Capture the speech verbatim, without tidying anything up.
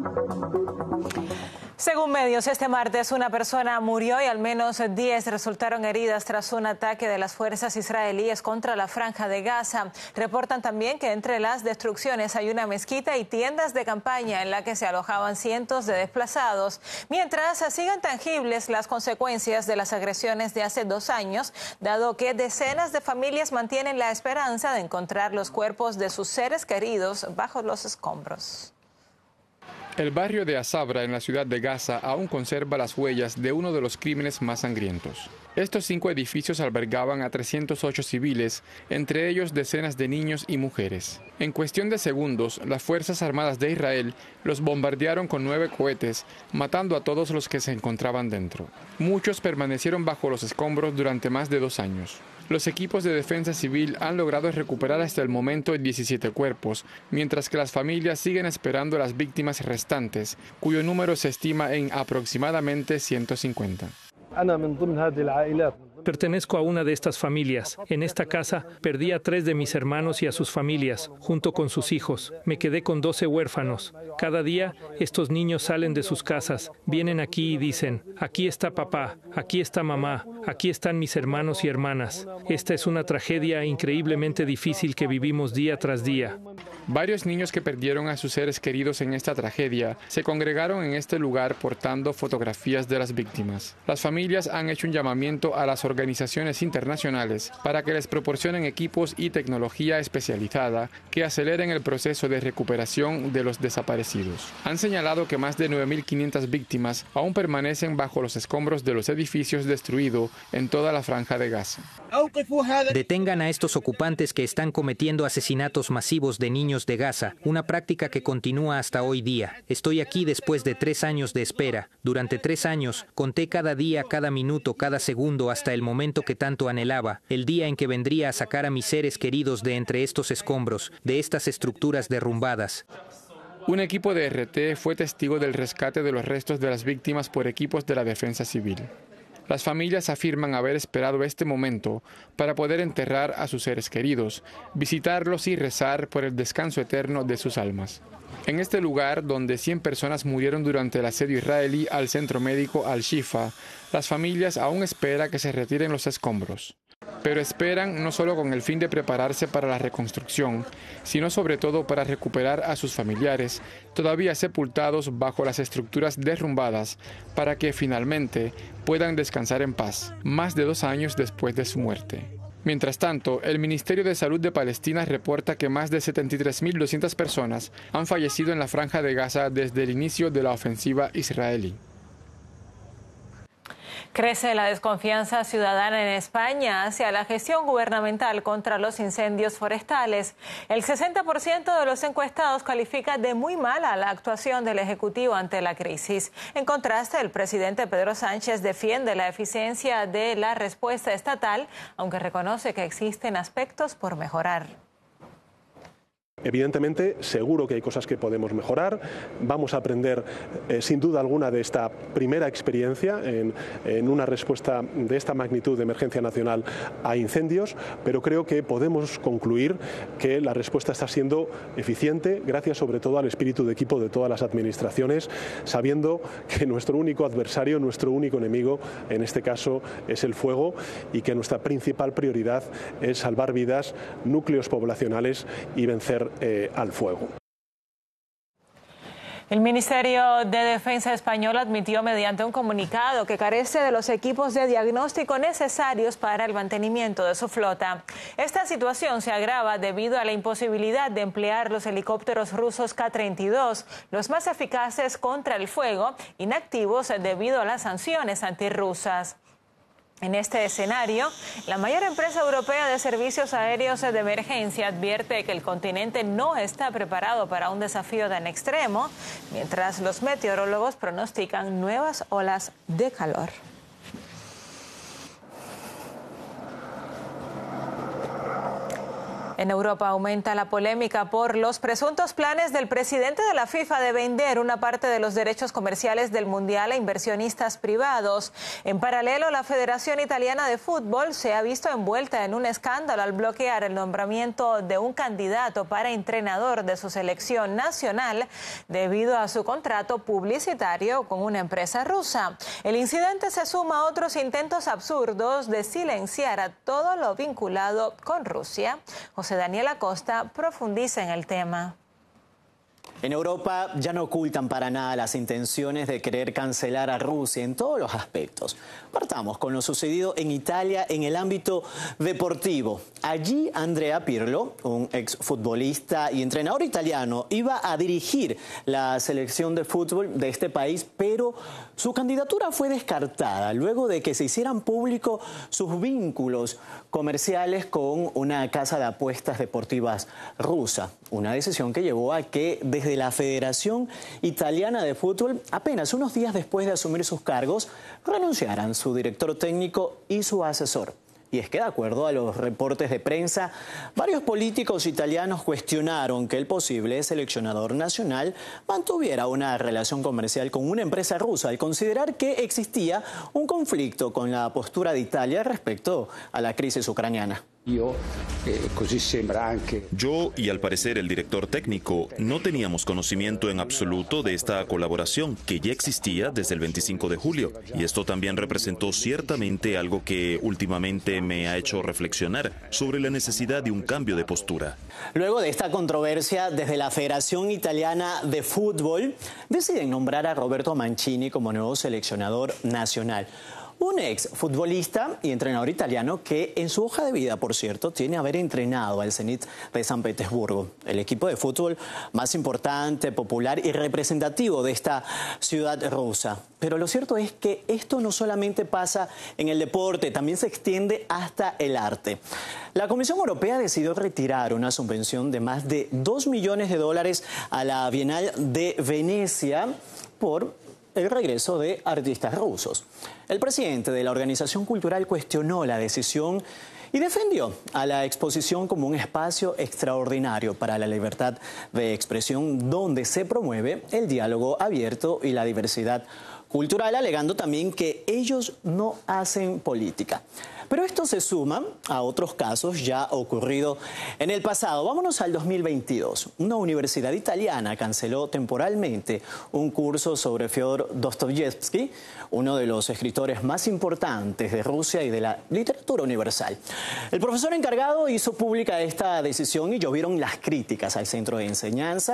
Según medios, este martes una persona murió y al menos diez resultaron heridas tras un ataque de las fuerzas israelíes contra la Franja de Gaza. Reportan también que entre las destrucciones hay una mezquita y tiendas de campaña en la que se alojaban cientos de desplazados. Mientras sigan tangibles las consecuencias de las agresiones de hace dos años, dado que decenas de familias mantienen la esperanza de encontrar los cuerpos de sus seres queridos bajo los escombros. El barrio de Asabra, en la ciudad de Gaza, aún conserva las huellas de uno de los crímenes más sangrientos. Estos cinco edificios albergaban a trescientos ocho civiles, entre ellos decenas de niños y mujeres. En cuestión de segundos, las Fuerzas Armadas de Israel los bombardearon con nueve cohetes, matando a todos los que se encontraban dentro. Muchos permanecieron bajo los escombros durante más de dos años. Los equipos de defensa civil han logrado recuperar hasta el momento diecisiete cuerpos, mientras que las familias siguen esperando a las víctimas restantes, cuyo número se estima en aproximadamente ciento cincuenta. Pertenezco a una de estas familias. En esta casa perdí a tres de mis hermanos y a sus familias, junto con sus hijos. Me quedé con doce huérfanos. Cada día estos niños salen de sus casas, vienen aquí y dicen, aquí está papá, aquí está mamá, aquí están mis hermanos y hermanas. Esta es una tragedia increíblemente difícil que vivimos día tras día. Varios niños que perdieron a sus seres queridos en esta tragedia se congregaron en este lugar portando fotografías de las víctimas. Las familias han hecho un llamamiento a las organizaciones internacionales para que les proporcionen equipos y tecnología especializada que aceleren el proceso de recuperación de los desaparecidos. Han señalado que más de nueve mil quinientas víctimas aún permanecen bajo los escombros de los edificios destruidos en toda la Franja de Gaza. Detengan a estos ocupantes que están cometiendo asesinatos masivos de niños de Gaza, una práctica que continúa hasta hoy día. Estoy aquí después de tres años de espera. Durante tres años conté cada día, cada minuto, cada segundo hasta el momento que tanto anhelaba, el día en que vendría a sacar a mis seres queridos de entre estos escombros, de estas estructuras derrumbadas. Un equipo de R T fue testigo del rescate de los restos de las víctimas por equipos de la defensa civil. Las familias afirman haber esperado este momento para poder enterrar a sus seres queridos, visitarlos y rezar por el descanso eterno de sus almas. En este lugar, donde cien personas murieron durante el asedio israelí al centro médico Al-Shifa, las familias aún esperan que se retiren los escombros. Pero esperan no solo con el fin de prepararse para la reconstrucción, sino sobre todo para recuperar a sus familiares, todavía sepultados bajo las estructuras derrumbadas, para que finalmente puedan descansar en paz, más de dos años después de su muerte. Mientras tanto, el Ministerio de Salud de Palestina reporta que más de setenta y tres mil doscientas personas han fallecido en la Franja de Gaza desde el inicio de la ofensiva israelí. Crece la desconfianza ciudadana en España hacia la gestión gubernamental contra los incendios forestales. El sesenta por ciento de los encuestados califica de muy mala la actuación del Ejecutivo ante la crisis. En contraste, el presidente Pedro Sánchez defiende la eficiencia de la respuesta estatal, aunque reconoce que existen aspectos por mejorar. Evidentemente, seguro que hay cosas que podemos mejorar. Vamos a aprender, eh, sin duda alguna, de esta primera experiencia en, en una respuesta de esta magnitud de emergencia nacional a incendios, pero creo que podemos concluir que la respuesta está siendo eficiente, gracias sobre todo al espíritu de equipo de todas las administraciones, sabiendo que nuestro único adversario, nuestro único enemigo, en este caso, es el fuego, y que nuestra principal prioridad es salvar vidas, núcleos poblacionales y vencer Eh, al fuego. El Ministerio de Defensa español admitió mediante un comunicado que carece de los equipos de diagnóstico necesarios para el mantenimiento de su flota. Esta situación se agrava debido a la imposibilidad de emplear los helicópteros rusos Ka treinta y dos, los más eficaces contra el fuego, inactivos debido a las sanciones antirrusas. En este escenario, la mayor empresa europea de servicios aéreos de emergencia advierte que el continente no está preparado para un desafío tan extremo, mientras los meteorólogos pronostican nuevas olas de calor. En Europa aumenta la polémica por los presuntos planes del presidente de la FIFA de vender una parte de los derechos comerciales del Mundial a inversionistas privados. En paralelo, la Federación Italiana de Fútbol se ha visto envuelta en un escándalo al bloquear el nombramiento de un candidato para entrenador de su selección nacional debido a su contrato publicitario con una empresa rusa. El incidente se suma a otros intentos absurdos de silenciar a todo lo vinculado con Rusia. José Daniel Acosta profundiza en el tema. En Europa ya no ocultan para nada las intenciones de querer cancelar a Rusia en todos los aspectos. Partamos con lo sucedido en Italia en el ámbito deportivo. Allí Andrea Pirlo, un exfutbolista y entrenador italiano, iba a dirigir la selección de fútbol de este país, pero su candidatura fue descartada luego de que se hicieran públicos sus vínculos comerciales con una casa de apuestas deportivas rusa. Una decisión que llevó a que desde la Federación Italiana de Fútbol, apenas unos días después de asumir sus cargos, renunciaran su director técnico y su asesor. Y es que, de acuerdo a los reportes de prensa, varios políticos italianos cuestionaron que el posible seleccionador nacional mantuviera una relación comercial con una empresa rusa al considerar que existía un conflicto con la postura de Italia respecto a la crisis ucraniana. Yo, eh, così sembra anche. Yo y al parecer el director técnico no teníamos conocimiento en absoluto de esta colaboración que ya existía desde el veinticinco de julio. Y esto también representó ciertamente algo que últimamente me ha hecho reflexionar sobre la necesidad de un cambio de postura. Luego de esta controversia, desde la Federación Italiana de Fútbol deciden nombrar a Roberto Mancini como nuevo seleccionador nacional. Un ex futbolista y entrenador italiano que en su hoja de vida, por cierto, tiene haber entrenado al Zenit de San Petersburgo, el equipo de fútbol más importante, popular y representativo de esta ciudad rusa. Pero lo cierto es que esto no solamente pasa en el deporte, también se extiende hasta el arte. La Comisión Europea decidió retirar una subvención de más de dos millones de dólares a la Bienal de Venecia por el regreso de artistas rusos. El presidente de la organización cultural cuestionó la decisión y defendió a la exposición como un espacio extraordinario para la libertad de expresión donde se promueve el diálogo abierto y la diversidad cultural, alegando también que ellos no hacen política. Pero esto se suma a otros casos ya ocurridos en el pasado. Vámonos al dos mil veintidós. Una universidad italiana canceló temporalmente un curso sobre Fyodor Dostoyevsky, uno de los escritores más importantes de Rusia y de la literatura universal. El profesor encargado hizo pública esta decisión y llovieron las críticas al centro de enseñanza.